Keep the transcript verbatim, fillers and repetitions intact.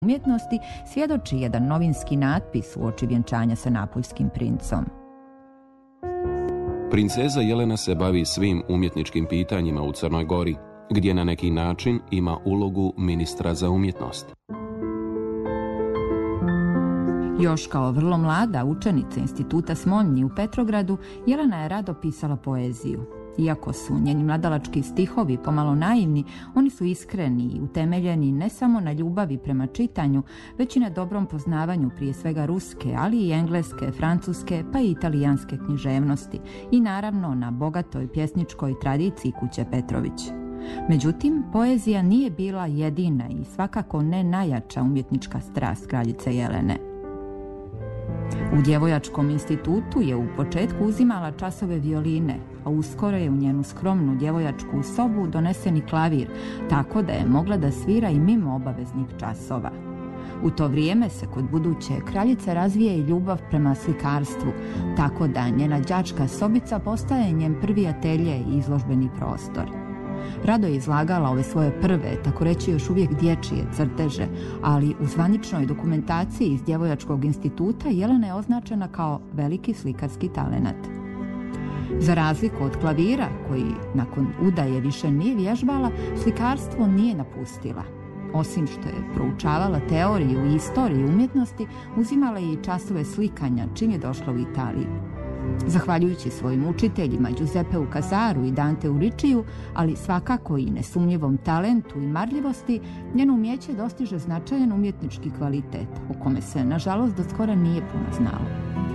umjetnosti svjedoči jedan novinski natpis uoči vjenčanja sa napoljskim princom. Princeza Jelena se bavi svim umjetničkim pitanjima u Crnoj Gori, gdje na neki način ima ulogu ministra za umjetnost. Još kao vrlo mlada učenica Instituta Smolnji u Petrogradu, Jelena je rado pisala poeziju. Iako su njeni mladalački stihovi pomalo naivni, oni su iskreni i utemeljeni ne samo na ljubavi prema čitanju, već i na dobrom poznavanju prije svega ruske, ali i engleske, francuske pa i italijanske književnosti i naravno na bogatoj pjesničkoj tradiciji kuće Petrović. Međutim, poezija nije bila jedina i svakako ne najjača umjetnička strast kraljice Jelene. U djevojačkom institutu je u početku uzimala časove violine, a uskoro je u njenu skromnu djevojačku sobu donesen i klavir, tako da je mogla da svira i mimo obaveznih časova. U to vrijeme se kod buduće kraljice razvije i ljubav prema slikarstvu, tako da njena đačka sobica postaje njen prvi atelje i izložbeni prostor. Rado je izlagala ove svoje prve, tako reći još uvijek dječje crteže, ali u zvaničnoj dokumentaciji iz djevojačkog instituta Jelena je označena kao veliki slikarski talenat. Za razliku od klavira, koji nakon udaje više nije vježbala, slikarstvo nije napustila. Osim što je proučavala teoriju i istoriju umjetnosti, uzimala je i časove slikanja čim je došla u Italiju. Zahvaljujući svojim učiteljima Giuseppeu Casaru i Danteu Ricciu, ali svakako i nesumnjivom talentu i marljivosti, njeno umjeće dostiže značajan umjetnički kvalitet, o kome se, nažalost, do skora nije puno znalo.